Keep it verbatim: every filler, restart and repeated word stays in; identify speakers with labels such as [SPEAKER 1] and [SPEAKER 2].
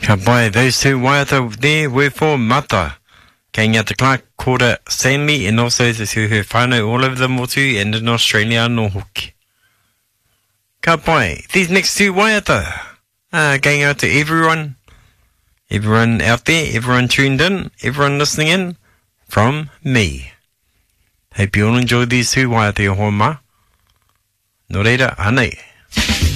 [SPEAKER 1] Ka pai, those two waiata there were for Mata. Kei ngā te Clark Quarter Stanley and also the Suhu whānau all over the motu and in Australia no hoki. Ka pai, these next two waiata. Uh, going out to everyone. Everyone out there, everyone tuned in, everyone listening in, from me. Hope you all enjoy these two waiata o hoa ma. Nō reira, hanei.